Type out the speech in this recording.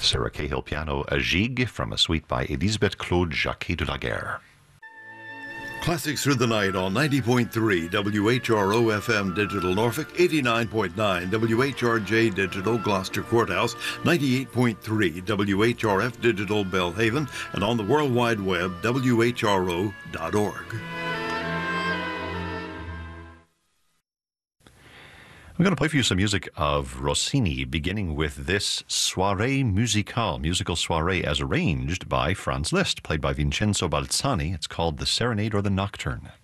Sarah Cahill piano, a gigue from a suite by Elisabeth Claude Jacquet de la Guerre. Classics through the night on 90.3 WHRO FM Digital Norfolk, 89.9 WHRJ Digital Gloucester Courthouse, 98.3 WHRF Digital Belhaven, and on the World Wide Web, WHRO.org. I'm going to play for you some music of Rossini, beginning with this Soirée Musicale, musical soirée as arranged by Franz Liszt, played by Vincenzo Balzani. It's called The Serenade or the Nocturne.